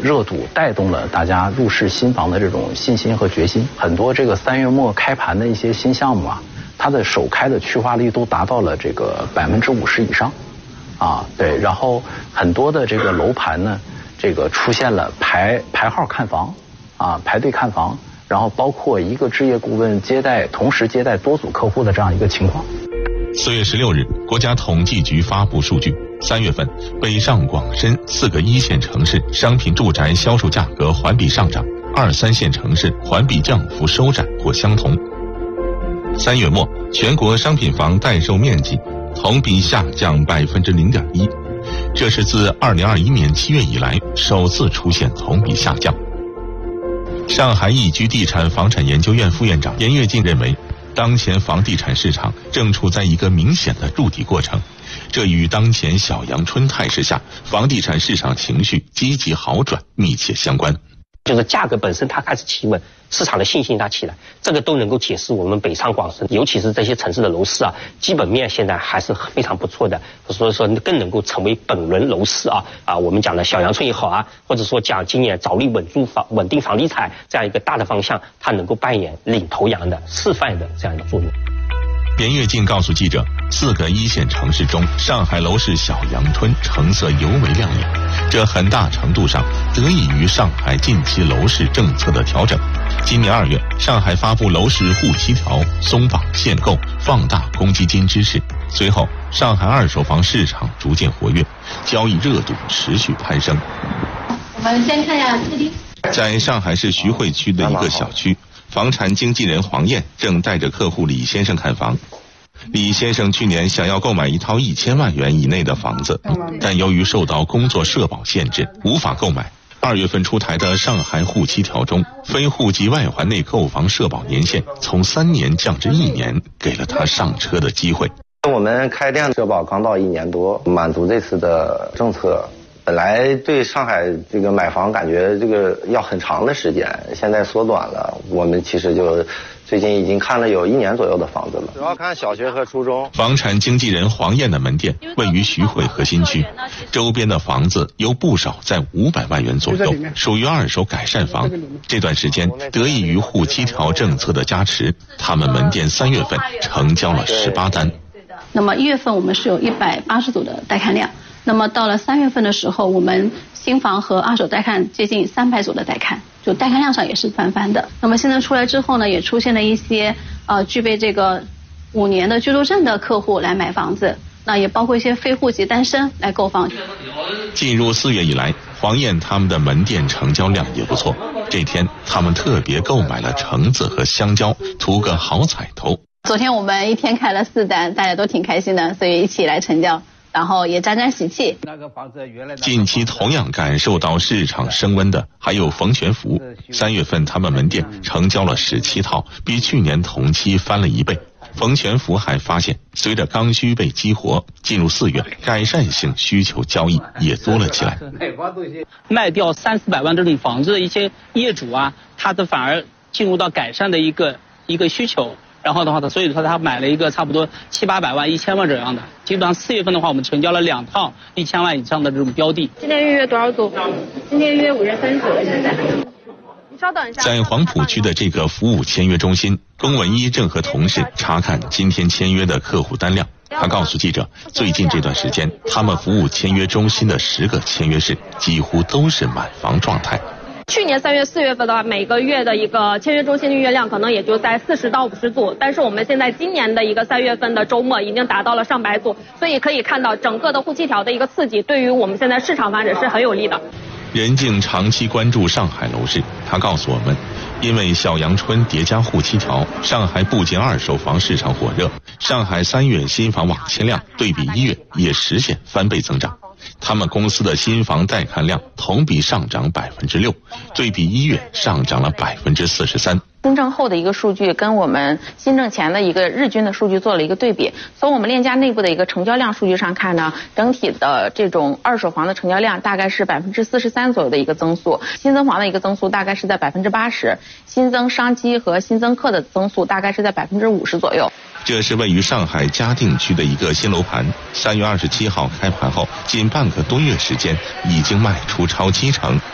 热度带动了大家入市新房的这种信心和决心。很多这个3月末开盘的一些新项目啊，它的首开的去化率都达到了这个50%以上，对，然后很多的这个楼盘呢，这个出现了排号看房，排队看房，然后包括一个置业顾问同时接待多组客户的这样一个情况。 4月16日，国家统计局发布数据，3月份北上广深4个1线城市商品住宅销售价格环比上涨，2、3线城市环比降幅收窄或相同。3月末，全国商品房待售面积同比下降0.1%，这是自2021年7月以来首次出现同比下降。上海易居地产房产研究院副院长严跃进认为，当前房地产市场正处在一个明显的筑底过程，这与当前小阳春态势下房地产市场情绪积极好转密切相关。 就是价格本身它开始企稳，市场的信心它起来，这个都能够解释我们北上广深，尤其是这些城市的楼市基本面现在还是非常不错的，所以说更能够成为本轮楼市我们讲的小阳春也好或者说讲今年着力稳定房地产这样一个大的方向，它能够扮演领头羊的示范的这样一个作用。 严跃进告诉记者，4个1线城市中，上海楼市小阳春成色尤为亮眼，这很大程度上得益于上海近期楼市政策的调整。今年2月，上海发布楼市沪7条，松绑限购，放大公积金支持。随后，上海二手房市场逐渐活跃，交易热度持续攀升。 我们先看一下客厅。 在上海市徐汇区的一个小区，房产经纪人黄燕正带着客户李先生看房。李先生去年想要购买一套1000万元以内的房子，但由于受到工作社保限制，无法购买。2月份出台的上海沪7条中，非户籍外环内购房社保年限从3年降至1年，给了他上车的机会。 我们开店社保刚到1年多，满足这次的政策。本来对上海这个买房感觉这个要很长的时间，现在缩短了。我们其实就最近已经看了有1年左右的房子了，主要看小学和初中。 房产经纪人黄燕的门店位于徐汇核心区，周边的房子有不少在500万元左右，属于二手改善房。这段时间得益于沪7条政策的加持，他们门店3月份成交了18单。 那么1月份我们是有180组的带看量。那么到了3月份的时候，我们新房和二手带看接近300组的带看，就带看量上也是翻番的。那么现在出来之后呢，也出现了一些具备这个5年的居住证的客户来买房子，那也包括一些非户籍单身来购房。 进入4月以来，黄燕他们的门店成交量也不错。这天他们特别购买了橙子和香蕉，图个好彩头。 昨天我们一天开了4单，大家都挺开心的，所以一起来成交。然后也沾沾喜气。 近期同样感受到市场升温的还有冯全福，3月份他们门店成交了17套，比去年同期翻了1倍。冯全福还发现，随着刚需被激活，进入4月，改善性需求交易也多了起来。 卖掉300-400万这种房子的一些业主他的反而进入到改善的一个需求。然后的话，所以说他买了一个差不多700-800万、1000万这样的。基本上4月份的话，我们成交了2套1000万以上的这种标的。 今天预约多少组？今天约5月30组了，现在。你稍等一下。 在黄浦区的这个服务签约中心，龚文一正和同事查看今天签约的客户单量。他告诉记者，最近这段时间，他们服务签约中心的10个签约室几乎都是满房状态。 去年3月、4月份的话，每个月的一个签约中心的预约量可能也就在40到50组，但是我们现在今年的一个3月份的周末已经达到了上百组，所以可以看到整个的沪7条的一个刺激，对于我们现在市场发展是很有利的。 任静长期关注上海楼市，他告诉我们，因为小阳春叠加沪7条，上海部件二手房市场火热，上海3月新房网签量对比1月也实现翻倍增长。他们公司的新房带看量同比上涨6%，对比1月上涨了43%。 新政后的一个数据跟我们新政前的一个日均的数据做了一个对比。从我们链家内部的一个成交量数据上看呢，整体的这种二手房的成交量大概是43%左右的一个增速，新增房的一个增速大概是在80%，新增商机和新增客的增速大概是在50%左右。 这是位于上海嘉定区的一个新楼盘，3月27号开盘后，仅半个多月时间已经卖出超70%。